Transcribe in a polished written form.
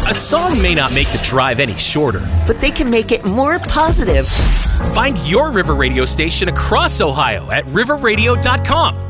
A song may not make the drive any shorter, but they can make it more positive. Find your River Radio station across Ohio at riverradio.com.